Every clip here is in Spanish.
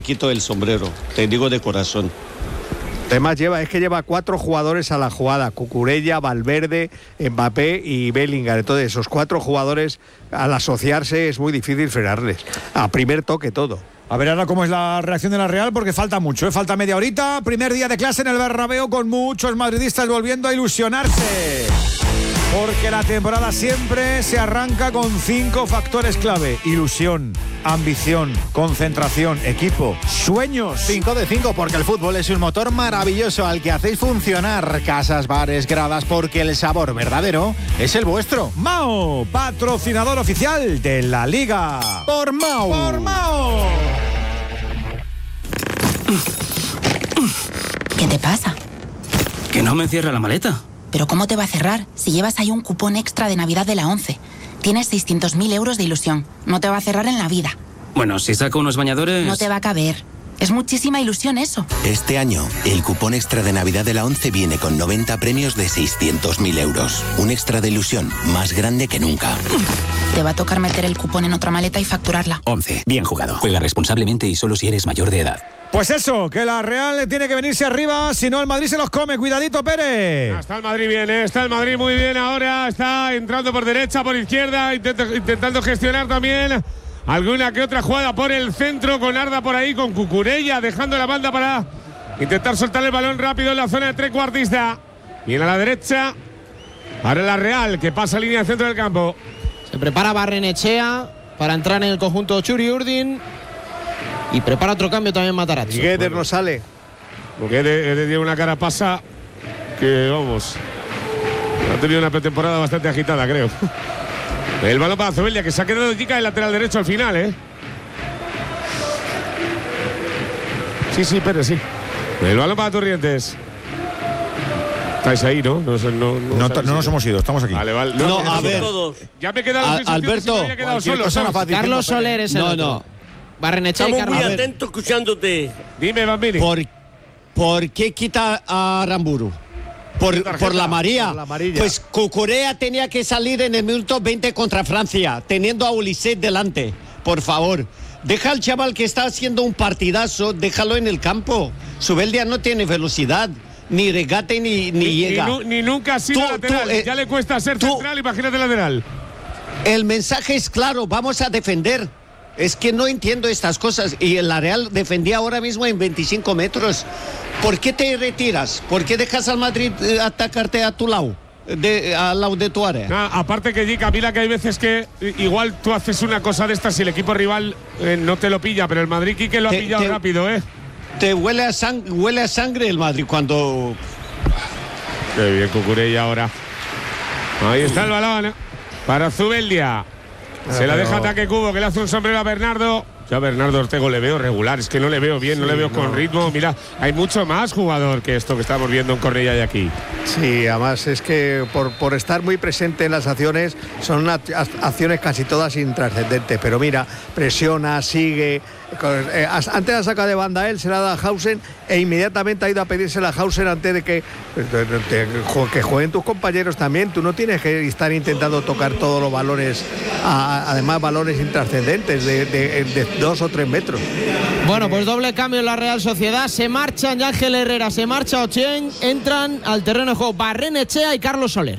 Quito el sombrero, te digo de corazón. Además lleva 4 jugadores a la jugada: Cucurella, Valverde, Mbappé y Bellingham. Entonces esos 4 jugadores, al asociarse, es muy difícil frenarles. A primer toque todo. A ver ahora cómo es la reacción de la Real, porque falta mucho, falta media horita. Primer día de clase en el Bernabéu con muchos madridistas volviendo a ilusionarse. Porque la temporada siempre se arranca con 5 factores clave: ilusión, ambición, concentración, equipo, sueños. 5 de 5, porque el fútbol es un motor maravilloso al que hacéis funcionar casas, bares, gradas, porque el sabor verdadero es el vuestro. Mao, patrocinador oficial de la Liga. Por Mao. Por Mao. ¿Qué te pasa? Que no me cierra la maleta. ¿Pero cómo te va a cerrar si llevas ahí un cupón extra de Navidad de la 11? Tienes 600.000 euros de ilusión. No te va a cerrar en la vida. Bueno, si saco unos bañadores... No te va a caber. Es muchísima ilusión eso. Este año, el cupón extra de Navidad de la 11 viene con 90 premios de 600.000 euros. Un extra de ilusión más grande que nunca. Te va a tocar meter el cupón en otra maleta y facturarla. 11. Bien jugado. Juega responsablemente y solo si eres mayor de edad. Pues eso, que la Real tiene que venirse arriba, si no el Madrid se los come. Cuidadito, Pérez. Está el Madrid bien, está el Madrid muy bien ahora. Está entrando por derecha, por izquierda, intentando gestionar también alguna que otra jugada por el centro, con Arda por ahí, con Cucurella, dejando la banda para intentar soltar el balón rápido en la zona de trecuartista. Viene a la derecha para la Real, que pasa línea del centro del campo. Se prepara Barrenechea para entrar en el conjunto Txuri Urdin. Y prepara otro cambio también Matarazzo. Y Gueder no sale. Porque Gueder tiene una cara pasa que, vamos, ha tenido una pretemporada bastante agitada, creo. El balón para Zubeldia, que se ha quedado chica el lateral derecho al final, ¿eh? Sí, Pérez, sí. El balón para Torrientes. Estáis ahí, ¿no? No nos hemos ido, estamos aquí. Vale. No, a ver. Ya me he quedado Alberto, solo. Carlos Soler es el otro. Barrenechea y Estamos Carlos. muy atentos escuchándote. Dime, Bambini. ¿Por qué quita a Aramburu? Por la María. Pues Cucurella tenía que salir en el minuto 20 contra Francia, teniendo a Ulisset delante. Por favor, deja al chaval que está haciendo un partidazo, déjalo en el campo. Zubeldia no tiene velocidad, ni regate ni llega. Ni nunca ha sido lateral. Ya le cuesta ser central, imagínate lateral. El mensaje es claro, vamos a defender. Es que no entiendo estas cosas. Y la Real defendía ahora mismo en 25 metros. ¿Por qué te retiras? ¿Por qué dejas al Madrid atacarte a tu lado? Al lado de tu área. Aparte que Camila, que hay veces que igual tú haces una cosa de estas y el equipo rival no te lo pilla, pero el Madrid Quique lo ha pillado rápido, ¿eh? Te huele a sangre el Madrid cuando... Qué bien Cucurella ahora. Ahí está el balón para Zubeldia. Se la deja ataque Cubo, que le hace un sombrero a Bernardo. Yo a Bernardo Ortego le veo regular, es que no le veo bien, no le veo con ritmo. Mira, hay mucho más jugador que esto que estamos viendo en Cornellá y aquí. Sí, además es que por estar muy presente en las acciones, son acciones casi todas intrascendentes. Pero mira, presiona, sigue. Antes la saca de banda él, se la da a Hausen e inmediatamente ha ido a pedírsela a Hausen antes de que jueguen tus compañeros también. Tú no tienes que estar intentando tocar todos los balones, además balones intrascendentes de 2 o 3 metros. Bueno, pues doble cambio en la Real Sociedad. Se marchan Ángel Herrera, se marcha Ochen. Entran al terreno de juego Barrenechea y Carlos Soler.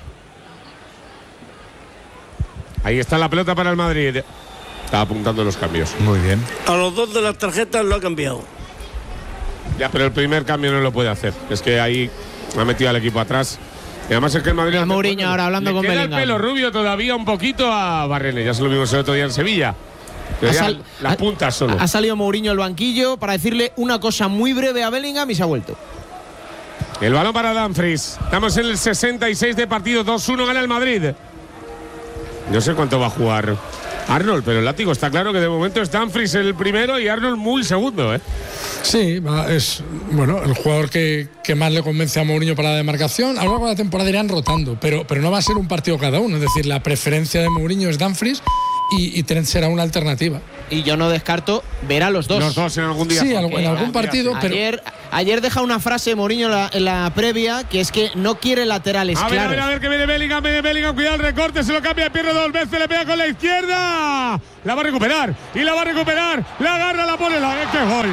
Ahí está la pelota para el Madrid. Está apuntando los cambios. Muy bien. A los 2 de las tarjetas lo ha cambiado. Ya, pero el primer cambio no lo puede hacer. Es que ahí ha metido al equipo atrás. Y además es que el Madrid... Y Mourinho ahora hablando con Bellingham. Le queda el pelo rubio todavía un poquito a Barrene. Ya se lo vimos el otro día en Sevilla. Las puntas solo. Ha salido Mourinho al banquillo para decirle una cosa muy breve a Bellingham y se ha vuelto. El balón para Dumfries. Estamos en el 66 de partido. 2-1 gana el Madrid. No sé cuánto va a jugar Arnold, pero el látigo está claro que de momento es Dumfries el primero y Arnold muy el segundo, ¿eh? Sí, es el jugador que más le convence a Mourinho para la demarcación. A lo largo de la temporada irán rotando, pero no va a ser un partido cada uno. Es decir, la preferencia de Mourinho es Dumfries y Trent será una alternativa. y yo no descarto ver a los dos. Los dos en algún día. Sí, en algún partido. Pero Ayer deja una frase Mourinho en la previa, que es que no quiere laterales claros. A ver, que viene Bellingham, cuidado el recorte, se lo cambia de pierna 2 veces, le pega con la izquierda. La va a recuperar, la agarra, la pone, ¡qué gol!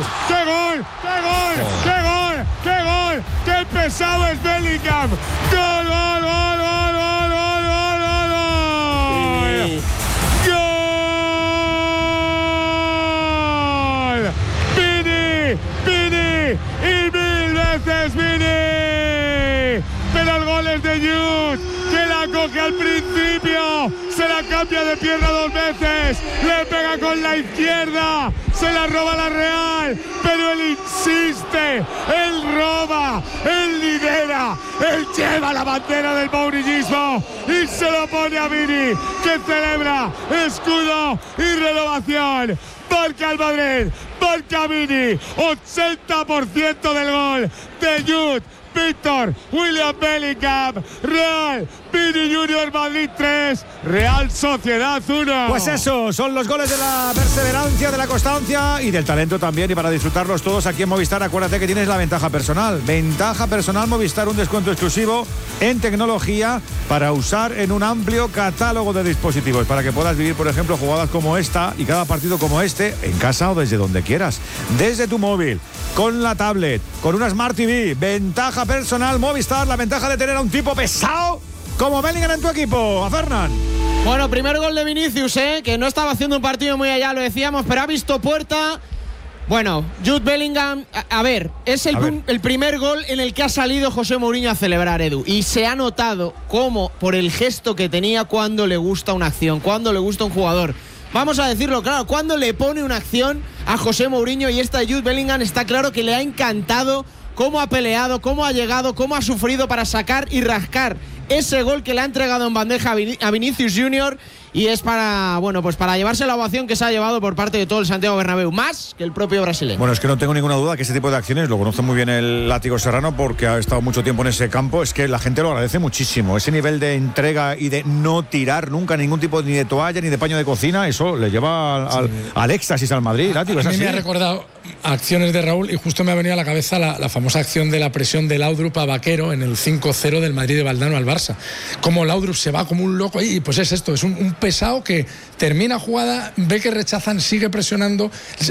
¡Qué pesado es Bellingham! ¡Gol! Vini y 1000 veces Vini, pero el gol es de Jude, que la coge al principio, se la cambia de pierna 2 veces, le pega con la izquierda, se la roba la Real, pero él insiste, él roba, él lidera, él lleva la bandera del mourinhismo y se lo pone a Vini, que celebra escudo y renovación. Marca el Madrid, marca Vini, 80% del gol de Jude, Víctor, William Bellingham, Real, Vini Junior, Madrid 3, Real Sociedad 1. Pues eso, son los goles de la perseverancia, de la constancia y del talento también. Y para disfrutarlos todos aquí en Movistar, acuérdate que tienes la ventaja personal. Ventaja personal Movistar, un descuento exclusivo en tecnología para usar en un amplio catálogo de dispositivos, para que puedas vivir, por ejemplo, jugadas como esta y cada partido como este, en casa o desde donde quieras. Desde tu móvil, con la tablet, con una Smart TV. Ventaja personal Movistar, la ventaja de tener a un tipo pesado como Bellingham en tu equipo. A Fernán. Bueno, primer gol de Vinicius, que no estaba haciendo un partido muy allá, lo decíamos, pero ha visto puerta. Bueno, Jude Bellingham, a ver, es el primer gol en el que ha salido José Mourinho a celebrar, Edu. Y se ha notado cómo, por el gesto que tenía cuando le gusta una acción, cuando le gusta un jugador. Vamos a decirlo claro, cuando le pone una acción a José Mourinho, y esta de Jude Bellingham está claro que le ha encantado cómo ha peleado, cómo ha llegado, cómo ha sufrido para sacar y rascar ese gol que le ha entregado en bandeja a Vinicius Junior, y es para, bueno, pues para llevarse la ovación que se ha llevado por parte de todo el Santiago Bernabéu, más que el propio brasileño. Bueno, es que no tengo ninguna duda que ese tipo de acciones lo conoce muy bien el Látigo Serrano, porque ha estado mucho tiempo en ese campo. Es que la gente lo agradece muchísimo, ese nivel de entrega y de no tirar nunca ningún tipo ni de toalla ni de paño de cocina. Eso le lleva al éxtasis al Madrid, Látigo. A mí me ha recordado acciones de Raúl, y justo me ha venido a la cabeza la famosa acción de la presión de Laudrup a Vaquero en el 5-0 del Madrid de Valdano al Barça. Como Laudrup se va como un loco ahí, y pues es esto, es un pesado que termina jugada, ve que rechazan, sigue presionando.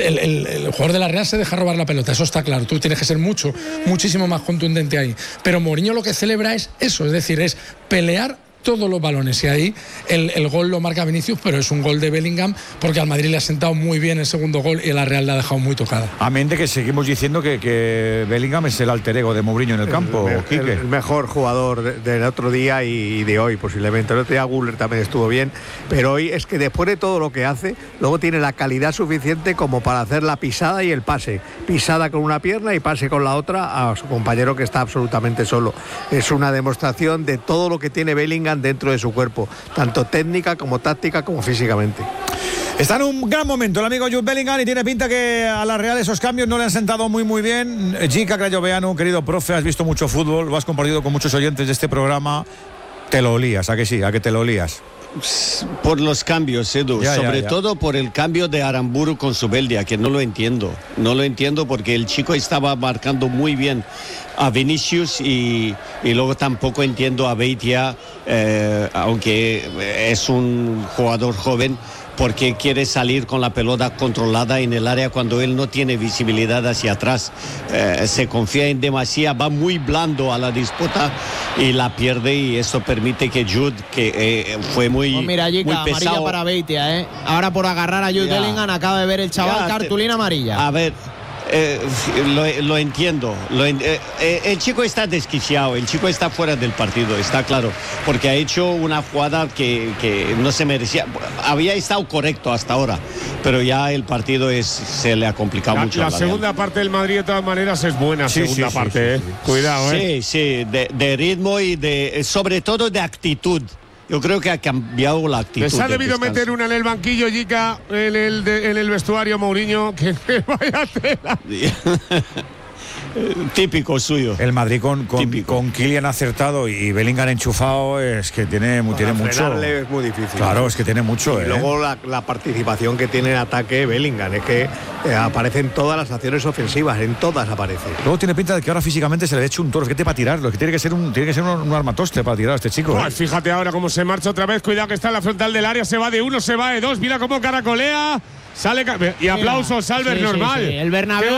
El jugador de la Real se deja robar la pelota, eso está claro. Tú tienes que ser muchísimo más contundente ahí. Pero Mourinho lo que celebra es eso, es decir, es pelear todos los balones, y ahí el gol lo marca Vinicius, pero es un gol de Bellingham, porque al Madrid le ha sentado muy bien el segundo gol y a la Real le ha dejado muy tocada. Amén de que seguimos diciendo que Bellingham es el alter ego de Mourinho en el campo, Quique. El mejor jugador del otro día y de hoy posiblemente. El otro día Güler también estuvo bien, pero hoy es que después de todo lo que hace, luego tiene la calidad suficiente como para hacer la pisada y el pase. Pisada con una pierna y pase con la otra a su compañero, que está absolutamente solo. Es una demostración de todo lo que tiene Bellingham dentro de su cuerpo, tanto técnica como táctica como físicamente. Está en un gran momento el amigo Jude Bellingham, y tiene pinta que a la Real esos cambios no le han sentado muy bien. Jica Crayoveanu, querido profe, has visto mucho fútbol, lo has compartido con muchos oyentes de este programa. Te lo olías, ¿a que sí? ¿A que te lo olías? Por los cambios, Edu, sobre todo por el cambio de Aramburu con Zubeldia, que no lo entiendo porque el chico estaba marcando muy bien a Vinicius y luego tampoco entiendo a Beitia, aunque es un jugador joven, porque quiere salir con la pelota controlada en el área cuando él no tiene visibilidad hacia atrás. Se confía en demasía, va muy blando a la disputa y la pierde, y esto permite que Jude, que fue muy, mira, Jica, muy pesado. Amarilla para Beitia, Ahora por agarrar a Jude Bellingham acaba de ver el chaval cartulina amarilla. A ver, lo entiendo. El chico está desquiciado, el chico está fuera del partido, está claro, porque ha hecho una jugada que no se merecía. Había estado correcto hasta ahora, pero ya el partido se le ha complicado mucho. La segunda parte del Madrid, de todas maneras, es buena segunda parte. Sí. Cuidado, Sí, de ritmo y sobre todo de actitud. Yo creo que ha cambiado la actitud. Les ha debido meter una en el banquillo, Jica, en el vestuario Mourinho, que vaya tela. típico suyo. El Madrid con Kylian acertado y Bellingham enchufado es que tiene mucho. Es muy difícil. Claro, es que tiene mucho. Y luego la participación que tiene en ataque Bellingham, es que aparece en todas las acciones ofensivas, en todas aparece. Luego tiene pinta de que ahora físicamente se le ha hecho un toro, que para tirarlo, que tiene que ser un armatoste para tirar a este chico. Pues fíjate ahora cómo se marcha otra vez, cuidado que está en la frontal del área, se va de uno, se va de dos, mira cómo caracolea. Sale y aplausos, Albert, normal. El Bernabéu